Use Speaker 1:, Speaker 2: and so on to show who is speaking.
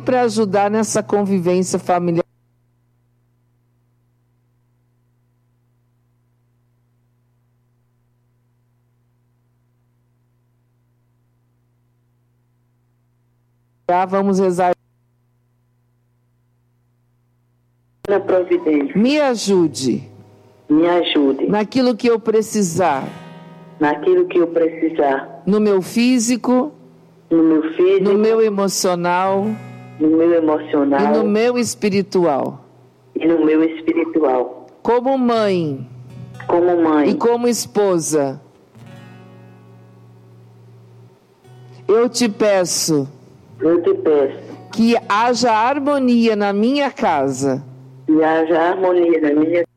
Speaker 1: para ajudar nessa convivência familiar. Vamos rezar.
Speaker 2: Na providência.
Speaker 1: Me ajude.
Speaker 2: Me ajude.
Speaker 1: Naquilo que eu precisar.
Speaker 2: Naquilo que eu precisar.
Speaker 1: No meu físico.
Speaker 2: No meu físico.
Speaker 1: No meu emocional.
Speaker 2: No meu emocional.
Speaker 1: E no meu espiritual.
Speaker 2: E no meu espiritual.
Speaker 1: Como mãe.
Speaker 2: Como mãe.
Speaker 1: E como esposa. Eu te peço.
Speaker 2: Eu te peço.
Speaker 1: Que haja harmonia na minha casa.
Speaker 2: Que haja harmonia na minha